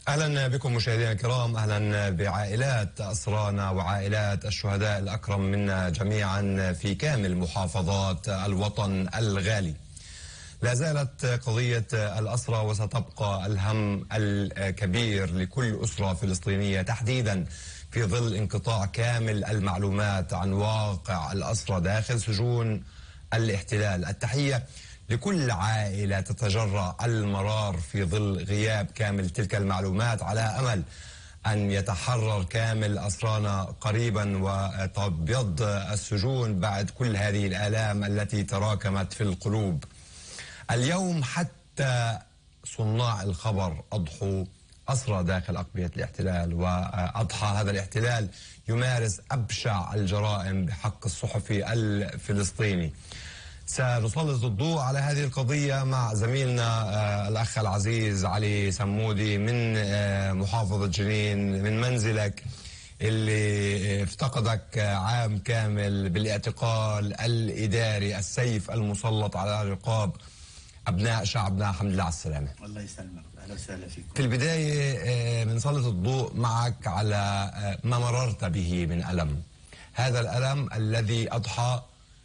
أهلا بكم مشاهدينا الكرام، أهلا بعائلات أسرانا وعائلات الشهداء الأكرم منا جميعا في كامل محافظات الوطن الغالي. لا زالت قضية الأسرى وستبقى الهم الكبير لكل أسرة فلسطينية، تحديدا في ظل انقطاع كامل المعلومات عن واقع الأسرى داخل سجون الاحتلال. التحية لكل عائلة تتجرأ المرار في ظل غياب كامل تلك المعلومات، على أمل أن يتحرر كامل أسرانا قريبا وتبيض السجون بعد كل هذه الآلام التي تراكمت في القلوب. اليوم حتى صناع الخبر أضحوا أسرى داخل أقبية الاحتلال، وأضحى هذا الاحتلال يمارس أبشع الجرائم بحق الصحفي الفلسطيني. سنسلط الضوء على هذه القضية مع زميلنا الأخ العزيز علي سمودي من محافظة جنين، من منزلك اللي افتقدك عام كامل بالاعتقال الإداري، السيف المسلط على رقاب أبناء شعبنا. الحمد لله على السلامة. الله يسلمك، أهلا وسهلا فيكم. في البداية بنسلط الضوء معك على ما مررت به من ألم، هذا الألم الذي أضحى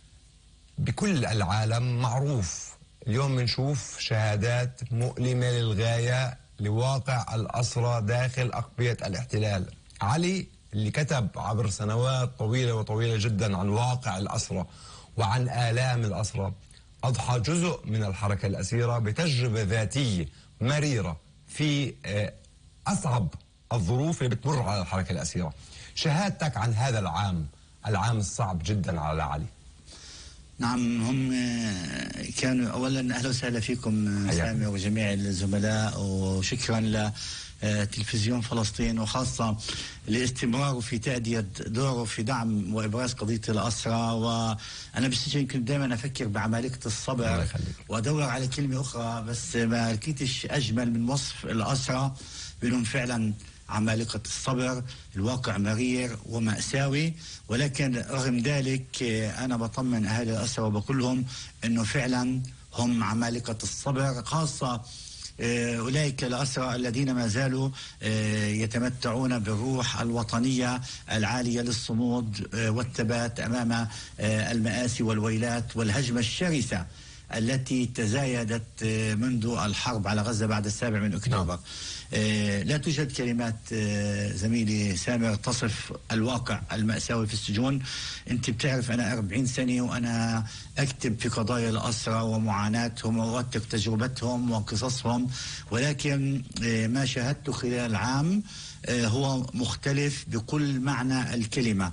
بكل العالم معروف. اليوم بنشوف شهادات مؤلمة للغاية لواقع الأسرى داخل أقبية الاحتلال. علي اللي كتب عبر سنوات طويلة جدا عن واقع الأسرى وعن آلام الأسرى، أضحى جزء من الحركة الأسيرة بتجربة ذاتية مريرة في أصعب الظروف اللي بتمر على الحركة الأسيرة. شهادتك عن هذا العام الصعب جدا على علي. نعم، هم كانوا أولا أهلا وسهلا فيكم سامي وجميع الزملاء، وشكرا لتلفزيون فلسطين وخاصة لاستمراره في تأدية دوره في دعم وإبراز قضية الأسرى. وأنا بالسجن كنت دائما أفكر بعمالقة الصبر وأدور على كلمة أخرى، بس ما لقيتش أجمل من وصف الأسرى بأنهم فعلا عمالقة الصبر. الواقع مرير ومأساوي، ولكن رغم ذلك أنا بطمن أهل الأسرى وبقول لهم أنه فعلا هم عمالقة الصبر، خاصة أولئك الأسرى الذين ما زالوا يتمتعون بالروح الوطنية العالية للصمود والثبات أمام المآسي والويلات والهجمة الشرسة التي تزايدت منذ الحرب على غزة بعد 7 أكتوبر. لا توجد كلمات زميلي سامر تصف الواقع المأساوي في السجون. انت بتعرف أنا 40 سنة وأنا أكتب في قضايا الأسرى ومعاناتهم وأوثق تجربتهم وقصصهم، ولكن ما شاهدته خلال عام هو مختلف بكل معنى الكلمة.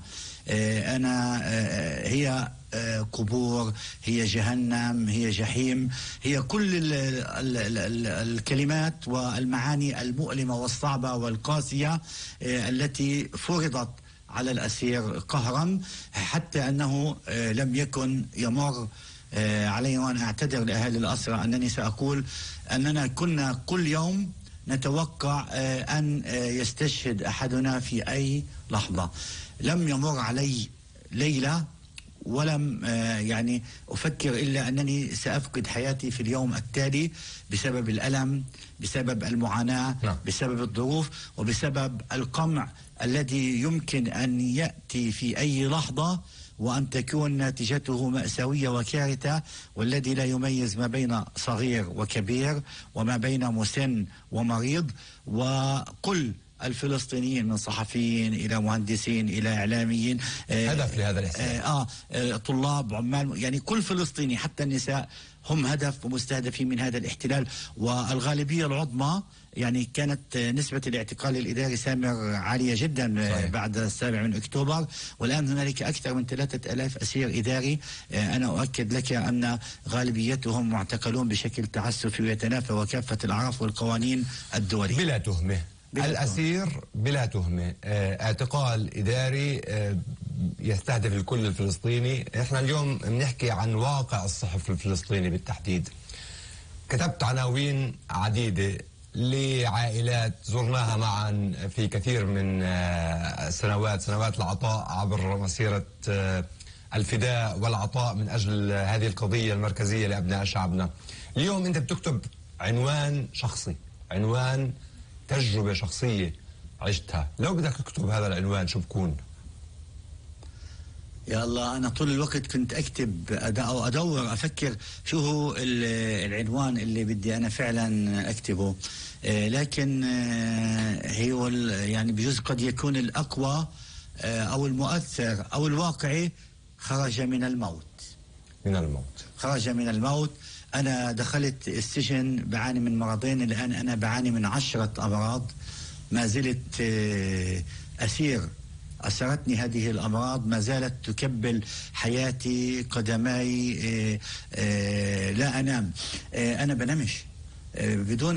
هي قبور، هي جهنم، هي جحيم، هي كل الكلمات والمعاني المؤلمة والصعبة والقاسية التي فرضت على الأسير قهرا، حتى أنه لم يكن يمر علي، وأنا أعتذر لأهل الأسرى أنني سأقول أننا كنا كل يوم نتوقع أن يستشهد أحدنا في أي لحظة. لم يمر علي ليلة ولم يعني أفكر إلا أنني سأفقد حياتي في اليوم التالي بسبب الألم، بسبب المعاناة، بسبب الظروف، وبسبب القمع الذي يمكن أن يأتي في أي لحظة وأن تكون نتيجته مأساوية وكارثة، والذي لا يميز ما بين صغير وكبير وما بين مسن ومريض. وكل الفلسطينيين من صحفيين إلى مهندسين إلى إعلاميين هدف لهذا الاحتلال، طلاب، عمال، يعني كل فلسطيني حتى النساء هم هدف ومستهدفين من هذا الاحتلال. والغالبية العظمى يعني كانت نسبة الاعتقال الإداري سامر عالية جدا صحيح. بعد 7 أكتوبر، والآن هنالك أكثر من 3000 أسير إداري. أنا أؤكد لك أن غالبيتهم معتقلون بشكل تعسفي ويتنافى وكافة الأعراف والقوانين الدولية بلا تهمة. الأسير بلا تهمة، اعتقال إداري يستهدف الكل الفلسطيني. احنا اليوم بنحكي عن واقع الصحف الفلسطيني بالتحديد. كتبت عناوين عديدة لعائلات زرناها معا في كثير من سنوات العطاء عبر مسيرة الفداء والعطاء من أجل هذه القضية المركزية لأبناء شعبنا. اليوم أنت بتكتب عنوان شخصي، عنوان تجربة شخصية عشتها، لو بدك تكتب هذا العنوان شو بكون؟ يا الله، أنا طول الوقت كنت أكتب أو أدور أفكر شو هو العنوان اللي بدي أنا فعلا أكتبه، لكن هو يعني بجوز قد يكون الأقوى أو المؤثر أو الواقعي: خرج من الموت. من الموت. خرج من الموت. أنا دخلت السجن بعاني من مرضين، الآن أنا بعاني من 10 أمراض، ما زلت أسير. أسرتني هذه الأمراض، ما زالت تكبل حياتي، قدماي لا أنام. أنا بنامش بدون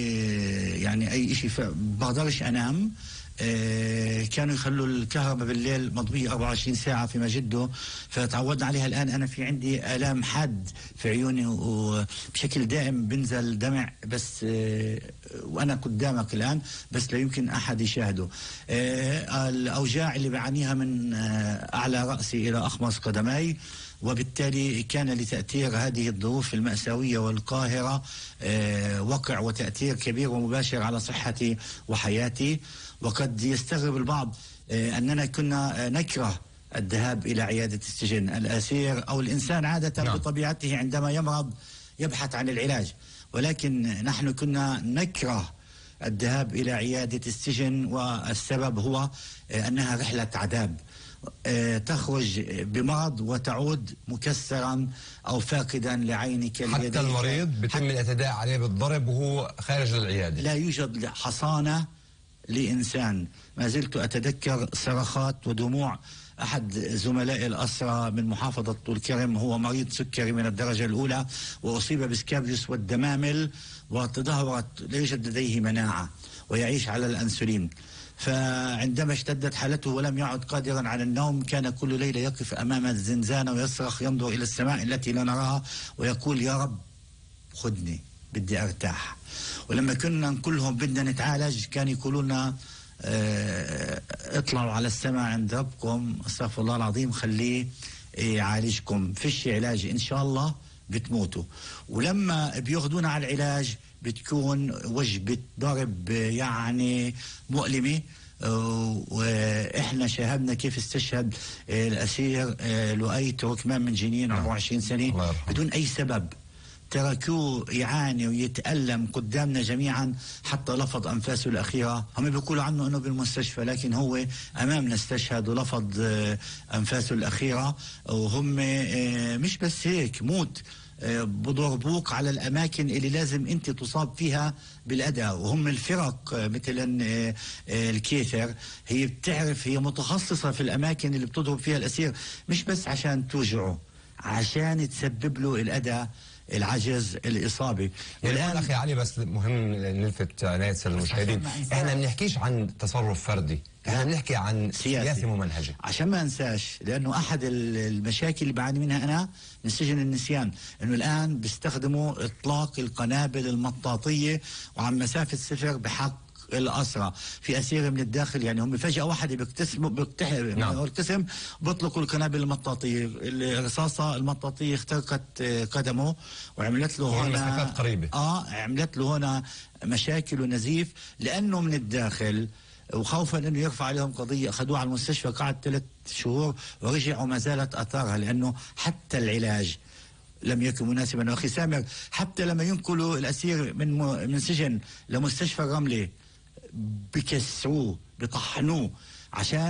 أي شيء، بقدرش أنام. كانوا يخلوا الكهرباء بالليل مضوية 24 ساعة في مجده، فتعودنا عليها. الآن أنا في عندي آلام حاد في عيوني، وبشكل دائم بنزل دمع، بس وأنا قدامك الآن بس لا يمكن أحد يشاهده. الأوجاع اللي بعانيها من أعلى رأسي إلى أخمص قدمي، وبالتالي كان لتأثير هذه الظروف المأساوية والقاهرة وقع وتأثير كبير ومباشر على صحتي وحياتي. وقد يستغرب البعض أننا كنا نكره الذهاب إلى عيادة السجن. الأسير أو الإنسان عادة بطبيعته عندما يمرض يبحث عن العلاج، ولكن نحن كنا نكره الذهاب إلى عيادة السجن، والسبب هو أنها رحلة عذاب. تخرج بمرض وتعود مكسرا أو فاقدا لعينك اليدين. حتى المريض بيتم الاعتداء عليه بالضرب وهو خارج العيادة. لا يوجد حصانة لإنسان. ما زلت أتذكر صرخات ودموع أحد زملائي الأسرى من محافظة طول كرم، هو مريض سكري من الدرجة الأولى، وأصيب بسكابيوس والدمامل، وتدهورت، لا يوجد لديه مناعة ويعيش على الأنسولين. فعندما اشتدت حالته ولم يعد قادرا على النوم، كان كل ليلة يقف أمام الزنزانة ويصرخ، ينظر إلى السماء التي لا نراها ويقول: يا رب خذني، بدي أرتاح. ولما كنا كلهم بدنا نتعالج كان يقولوا لنا اطلعوا على السماء عند ربكم، استغفر الله العظيم، خليه يعالجكم، فيش علاج إن شاء الله بتموتوا. ولما بياخدونا على العلاج بتكون وجبة ضرب يعني مؤلمة. واحنا شاهدنا كيف استشهد الأسير لؤي تركمان من جنين، عمره 20 سنة، بدون أي سبب. تركوه يعاني ويتألم قدامنا جميعا حتى لفظ أنفاسه الأخيرة. هم بيقولوا عنه أنه بالمستشفى، لكن هو أمامنا استشهد ولفظ أنفاسه الأخيرة. وهم مش بس هيك، موت، بضربوك على الأماكن اللي لازم أنت تصاب فيها بالأذى. وهم الفرق مثلا الكيثر، هي بتعرف، هي متخصصة في الأماكن اللي بتضرب فيها الأسير، مش بس عشان توجعه، عشان تسبب له الأذى، العجز، الإصابة. والآن أخي علي، بس مهم نلفت عناية المشاهدين، احنا ما بنحكيش عن تصرف فردي، احنا بنحكي عن سياسي ممنهجة. عشان ما انساش، لأنه أحد المشاكل اللي بعاني منها أنا من سجن النسيان، أنه الآن بيستخدموا إطلاق القنابل المطاطية وعن مسافة 0 بحق الأسرى. في أسير من الداخل، يعني هم فجأة واحد القسم بيطلقوا القنابل المطاطية. الرصاصة المطاطية اخترقت قدمه وعملت له هنا مسافات قريبة. عملت له هنا مشاكل ونزيف، لأنه من الداخل، وخوفا انه يرفع عليهم قضيه اخذوه على المستشفى، قعد 3 شهور ورجع وما زالت اثارها، لانه حتى العلاج لم يكن مناسبا. واخي سامر، حتى لما ينقلوا الاسير من سجن لمستشفى الرمله بكسروه، بطحنوه عشان